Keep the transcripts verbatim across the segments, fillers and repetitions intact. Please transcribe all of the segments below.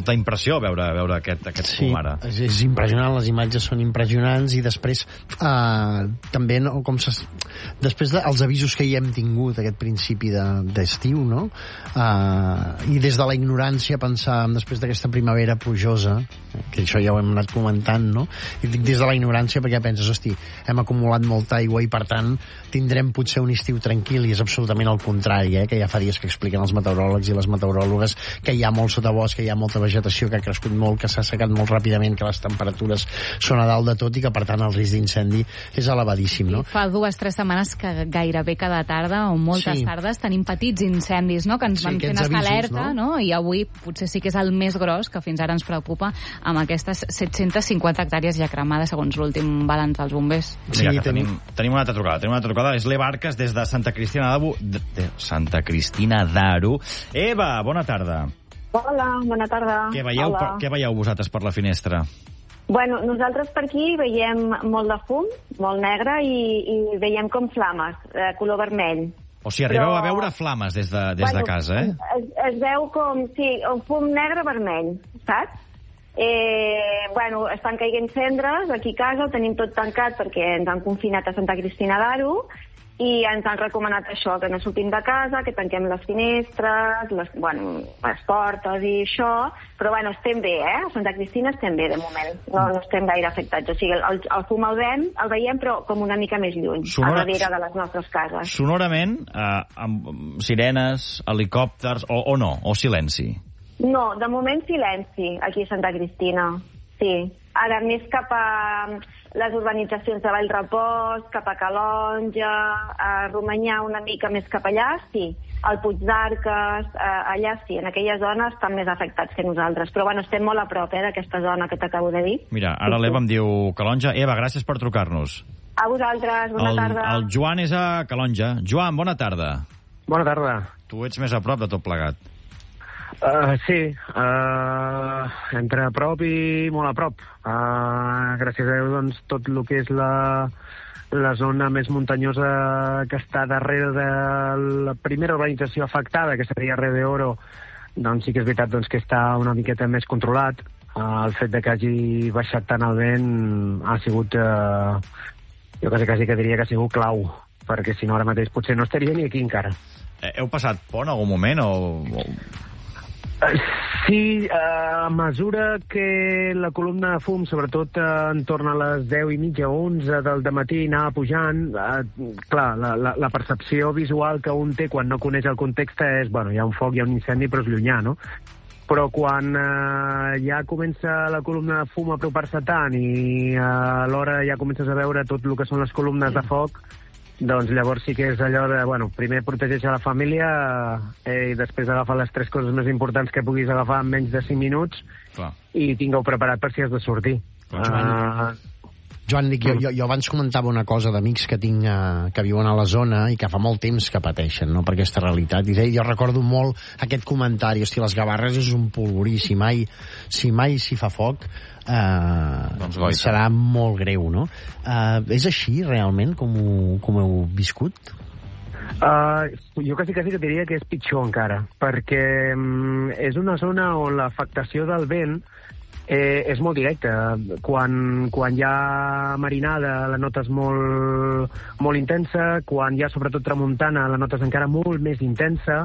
molta impressió veure, veure aquest, aquest sí, fum ara. És, és impressionant, les imatges són impressionants i després eh, també no, com se, després dels avisos que hi hem tingut aquest principi d'estiu, de, no? Eh, i des de la ignorància pensàvem després d'aquesta primavera plujosa, que això ja ho hem anat comentant, no? I dic des de la ignorància perquè penses, hosti, hem acumulat molta aigua i per tant tindrem potser un estiu tranquil, i és absolutament el contrari, eh? Que ja fa dies que expliquen els meteoròlegs i les meteoròlogues que hi ha molt sotabosc, que hi ha molta vegetació que ha crescut molt, que s'ha assecat molt ràpidament, que les temperatures són a dalt de tot i que per tant el risc d'incendi és elevadíssim, no? Fa dues o tres setmanes que gairebé cada tarda o moltes sí. tardes tenim petits incendis, no? Que ens sí, van fent estar avisos, alerta, no? no? I avui potser sí que és el més gros que fins ara ens preocupa, amb aquestes set-centes cinquanta hectàrees ja cremades segons l'últim balanç dels bombers. Sí, Mira, tenim, tenim una altra trucada, tenim una altra trucada, és l'Eva Arques des de Santa Cristina d'Aro. De, de Santa Cristina d'Aro. Eva, bona tarda. Hola, bona tarda. Què veieu, per, què veieu vosaltres per la finestra? Bueno, nosaltres per aquí veiem molt de fum, molt negre, i, i veiem com flames, de color vermell. O sigui, arribeu Però... a veure flames des de, des bueno, de casa, eh? Es, es veu com, sí, un fum negre-vermell, saps? Eh, bueno, estan caiguent cendres aquí a casa, ho tenim tot tancat perquè ens han confinat a Santa Cristina d'Aro, i ens han recomanat això, que no sortim de casa, que tanquem les finestres, les, bueno, les portes i això, però bueno, estem bé, eh? A Santa Cristina estem bé, de moment. No, no estem gaire afectats. O sigui, el, el fum el veiem, el veiem, però com una mica més lluny, Sonora... a darrere de les nostres cases. Sonorament, eh, amb sirenes, helicòpters, o, o no? O silenci? No, de moment silenci, aquí a Santa Cristina, sí. Ara més cap a les urbanitzacions de Vallrepòs, cap a Calonja, a Romanyà una mica més cap allà, sí. Al Puig d'Arques, allà sí, en aquella zona estan més afectats que nosaltres. Però bueno, estem molt a prop eh, d'aquesta zona que t'acabo de dir. Mira, ara sí, l'Eva em diu Calonja. Eva, gràcies per trucar-nos. A vosaltres, bona el, tarda. El Joan és a Calonja. Joan, bona tarda. Bona tarda. Tu ets més a prop de tot plegat. Uh, sí, uh, entre a prop i molt a prop. Uh, gràcies a Déu, doncs, tot el que és la, la zona més muntanyosa que està darrere de la primera urbanització afectada, que seria Redeoro, doncs sí que és veritat doncs, que està una miqueta més controlat. Uh, el fet de que hagi baixat tant el vent ha sigut, uh, jo quasi, quasi que diria que ha sigut clau, perquè si no ara mateix potser no estaria ni aquí encara. Eh, heu passat por en algun moment o... o... Sí, a mesura que la columna de fum, sobretot en torn a les deu i mitja, onze del dematí, anava pujant, eh, clar, la, la, la percepció visual que un té quan no coneix el context és, bueno, hi ha un foc, hi ha un incendi, però és llunyà, no? Però quan eh, ja comença la columna de fum a apropar-se tant i eh, alhora ja comences a veure tot el que són les columnes de foc, doncs llavors sí que és allò de, bueno, primer protegeix a la família eh, i després agafar les tres coses més importants que puguis agafar en menys de cinc minuts. Clar. I tingueu preparat per si has de sortir. Joan, uh... Joan dic, jo, jo, jo abans comentava una cosa d'amics que tinc uh, que viuen a la zona i que fa molt temps que pateixen, no?, per aquesta realitat. I jo recordo molt aquest comentari, hosti, les Gavarres és un polvorí, si mai si mai s'hi fa foc Uh, doncs serà molt greu, no? Uh, és així, realment, com ho, com ho heu viscut? Uh, jo quasi, quasi que diria que és pitjor encara, perquè um, és una zona on l'afectació del vent eh, és molt directa. Quan, quan hi ha marinada la notes molt, molt intensa, quan hi ha sobretot tramuntana la notes encara molt més intensa,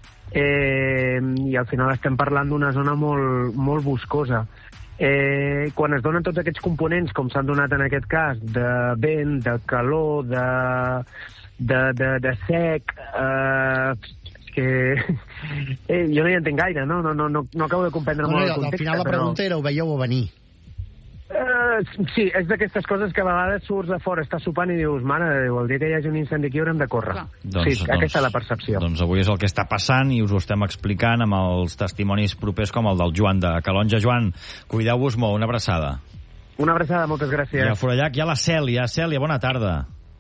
eh, i al final estem parlant d'una zona molt, molt boscosa. Eh, quan es donen tots aquests components, com s'han donat en aquest cas, de vent, de calor, de, de, de, de sec, eh, que eh, jo no hi entenc gaire, no? No, no, no, no acabo de comprendre no, molt no, el context. Al final la pregunta però... era, ho veieu a venir? Uh, sí, és d'aquestes coses que a vegades surts a fora, estàs sopant i dius, mare de Déu, el dia que hi hagi un incendi aquí haurem de córrer. Doncs, sí, doncs, aquesta és la percepció. Doncs avui és el que està passant i us ho estem explicant amb els testimonis propers com el del Joan de Calonja. Joan, cuideu-vos molt, una abraçada. Una abraçada, moltes gràcies. I a Forallac hi ha la Cèlia. Cèlia, bona tarda.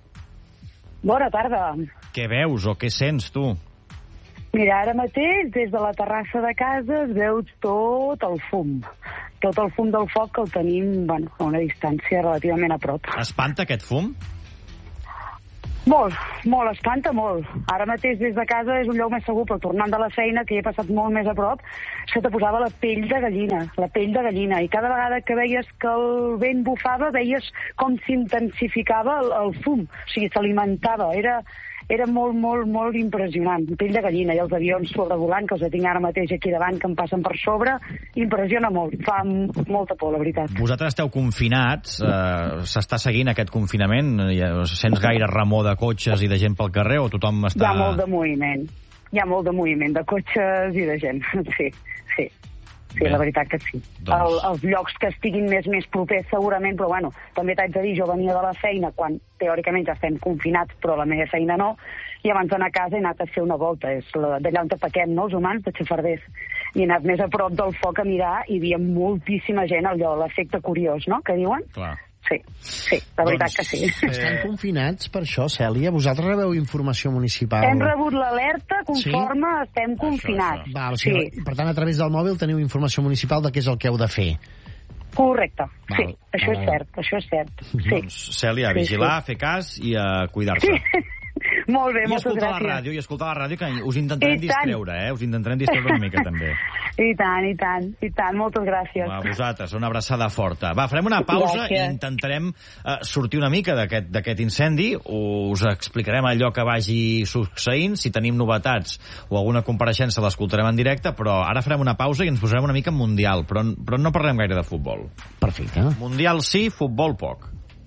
Bona tarda. Què veus o què sents, tu? Mira, ara mateix, des de la terrassa de casa, es veu tot el fum. Tot el fum del foc que el tenim, bueno, a una distància relativament a prop. Espanta aquest fum? Molt, molt, espanta molt. Ara mateix des de casa és un lloc més segur, però tornant de la feina, que hi he passat molt més a prop, se te posava la pell de gallina, la pell de gallina, i cada vegada que veies que el vent bufava, veies com s'intensificava el, el fum, o sigui, s'alimentava, era, era molt, molt, molt impressionant, pell de gallina, i els avions sobrevolant, que els tinc ara mateix aquí davant, que em passen per sobre, impressiona molt, fa molta por, la veritat. Vosaltres esteu confinats, eh, s'està seguint aquest confinament, sents gaire remor de cotxes i de gent pel carrer, o tothom està... Hi ha molt de moviment, hi ha molt de moviment de cotxes i de gent, sí, sí. Sí, Bé. La veritat que sí. Doncs... El, els llocs que estiguin més més propers segurament, però bueno, també t'haig de dir, jo venia de la feina quan teòricament ja estem confinats, però la meva feina no, i abans d'anar a casa he anat a fer una volta, és d'allà on paquem, no, els humans, de xafarders, i he anat més a prop del foc a mirar i hi havia moltíssima gent, allò, l'efecte curiós, no?, que diuen. Clar. Sí, sí, la veritat doncs, que sí. Estan confinats per això, Cèlia? Vosaltres rebeu informació municipal? Hem rebut l'alerta conforme sí? estem confinats. Això, això. Val, o sigui, sí. Per tant, a través del mòbil teniu informació municipal de què és el que heu de fer. Correcte, Val. sí, això Val. és cert, això és cert. Sí. Doncs, Cèlia, a vigilar, sí, sí. fer cas i a cuidar-se. Sí. Molt bé, I moltes escoltar gràcies. la ràdio, i escoltar la ràdio, que us intentarem distreure, eh? Us intentarem distreure una mica, també. I tant, i tant, i tant, moltes gràcies. A vosaltres, una abraçada forta. Va, farem una pausa gràcies. I intentarem uh, sortir una mica d'aquest incendi, us explicarem allò que vagi succeint, si tenim novetats o alguna compareixença l'escoltarem en directe, però ara farem una pausa i ens posarem una mica en Mundial, però, però no parlem gaire de futbol. Perfecte. Mundial sí, futbol poc.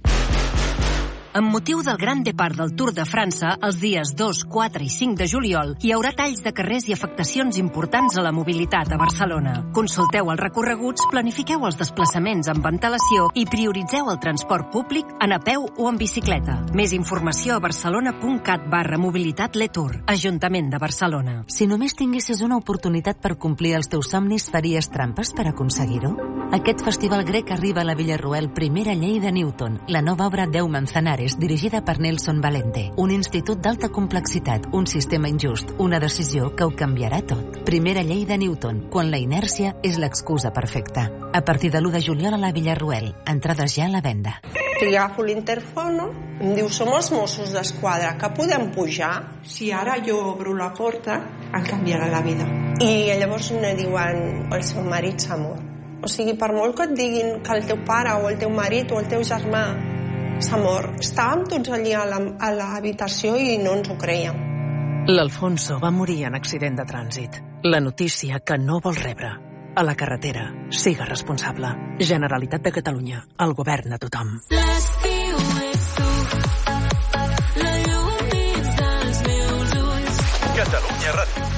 Amb motiu del Gran Depart del Tour de França, els dies dos, quatre i cinc de juliol, hi haurà talls de carrers i afectacions importants a la mobilitat a Barcelona. Consulteu els recorreguts, planifiqueu els desplaçaments amb antelació i prioritzeu el transport públic en a peu o en bicicleta. Més informació a barcelona.cat barra mobilitat Letour, Ajuntament de Barcelona. Si només tinguessis una oportunitat per complir els teus somnis, faries trampes per aconseguir-ho? Aquest festival grec arriba a la Villarroel Primera Llei de Newton, la nova obra Deu Manzanares, dirigida per Nelson Valente. Un institut d'alta complexitat, un sistema injust, una decisió que ho canviarà tot. Primera llei de Newton, quan la inèrcia és l'excusa perfecta. A partir de l'u de juliol a la Villarroel. Entrades ja a la venda. I agafo l'interfono, em diu, som els Mossos d'Esquadra, que podem pujar? Si ara jo obro la porta, em canviarà la vida. I llavors me diuen, el seu marit s'ha mort. O sigui, per molt que et diguin que el teu pare o el teu marit o el teu germà s'ha mort, estàvem tots allí a l'habitació i no ens ho creiem. L'Alfonso va morir en accident de trànsit. La notícia que no vol rebre. A la carretera, siga responsable. Generalitat de Catalunya, el govern a tothom. L'estiu ets tu, la llum dins dels meus ulls. Catalunya Ràdio.